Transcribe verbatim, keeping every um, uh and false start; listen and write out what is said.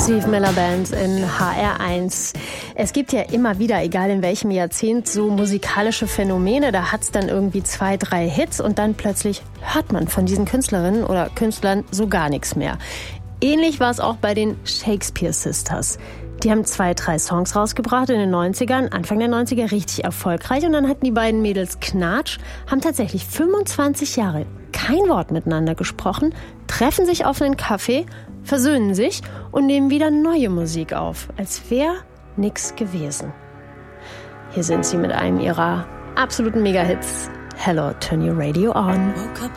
Steve Miller Band in H R eins. Es gibt ja immer wieder, egal in welchem Jahrzehnt, so musikalische Phänomene. Da hat's dann irgendwie zwei, drei Hits und dann plötzlich hört man von diesen Künstlerinnen oder Künstlern so gar nichts mehr. Ähnlich war es auch bei den Shakespeare Sisters. Die haben zwei, drei Songs rausgebracht in den neunzigern, Anfang der neunziger, richtig erfolgreich. Und dann hatten die beiden Mädels Knatsch, haben tatsächlich fünfundzwanzig Jahre kein Wort miteinander gesprochen, treffen sich auf einen Kaffee, versöhnen sich und nehmen wieder neue Musik auf, als wäre nix gewesen. Hier sind sie mit einem ihrer absoluten Mega-Hits. Hello, turn your radio on. Woke up